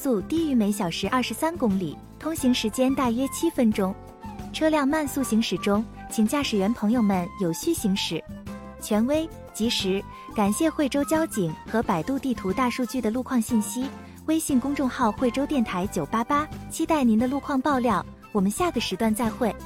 速低于每小时23公里，通行时间大约7分钟。车辆慢速行驶中，请驾驶员朋友们有序行驶。权威、及时，感谢惠州交警和百度地图大数据的路况信息。微信公众号惠州电台988，期待您的路况爆料。我们下个时段再会。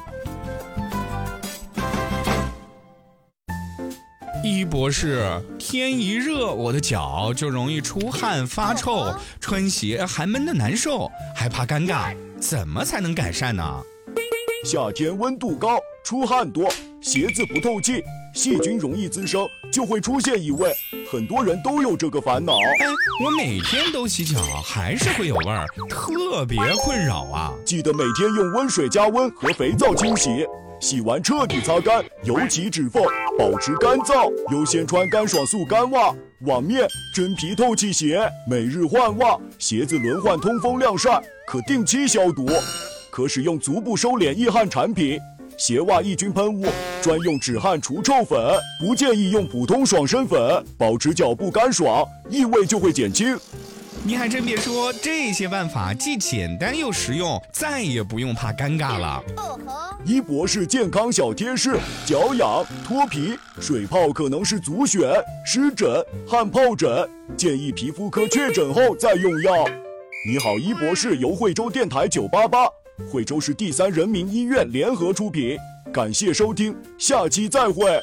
一博士，天一热，我的脚就容易出汗发臭，穿鞋还闷得难受，还怕尴尬，怎么才能改善呢？ 夏天温度高，出汗多，鞋子不透气，细菌容易滋生，就会出现异味。很多人都有这个烦恼。 我每天都洗脚，还是会有味儿，特别困扰啊！ 记得每天用温水加温和肥皂清洗，洗完彻底擦干，尤其指缝，保持干燥。优先穿干爽速干袜、网面、真皮透气鞋，每日换袜，鞋子轮换通风晾晒，可定期消毒。可使用足部收敛易汗产品，鞋袜抑菌喷雾，专用止汗除臭粉，不建议用普通爽身粉，保持脚部干爽，异味就会减轻。 你还真别说，这些办法既简单又实用，再也不用怕尴尬了。 一博士健康小贴士：脚痒、脱皮、水泡可能是足癣、湿疹、汗疱疹，建议皮肤科确诊后再用药。你好，一博士由惠州电台988、惠州市第3人民医院联合出品，感谢收听，下期再会。